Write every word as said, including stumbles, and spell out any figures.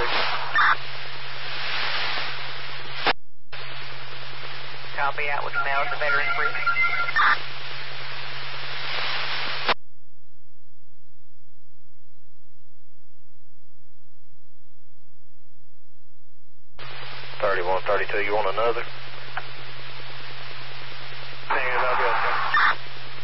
Copy, Atwood now at the Veterans Briefing. thirty-one thirty-two, you want another?